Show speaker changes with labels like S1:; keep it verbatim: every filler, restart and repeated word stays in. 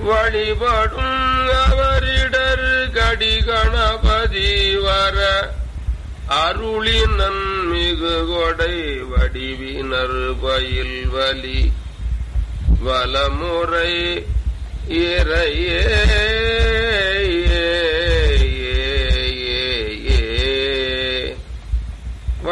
S1: வழிபடும் அவரிடர் கடிகணபதி வர அருளினன் மிகு கொடை வடிவினர் பயில் வலி வலமுறை இறையே